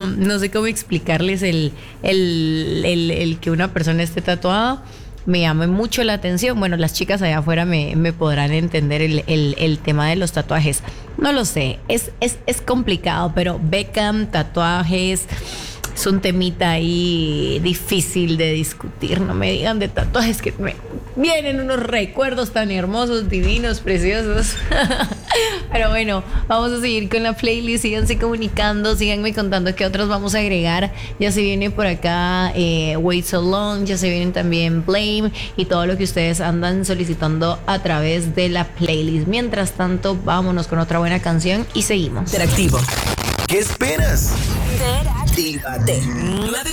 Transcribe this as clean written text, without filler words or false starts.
no sé cómo explicarles el que una persona esté tatuada. Me llama mucho la atención. Bueno, las chicas allá afuera me podrán entender el tema de los tatuajes. No lo sé, es complicado, pero Beckham, tatuajes, es un temita ahí difícil de discutir. No me digan de tatuajes que me vienen unos recuerdos tan hermosos, divinos, preciosos. Pero bueno, vamos a seguir con la playlist. Síganse comunicando, síganme contando qué otros vamos a agregar. Ya se viene por acá Wait So Long, ya se vienen también Blame y todo lo que ustedes andan solicitando a través de la playlist. Mientras tanto, vámonos con otra buena canción y seguimos. Interactivo. ¿Qué esperas? Interactívate.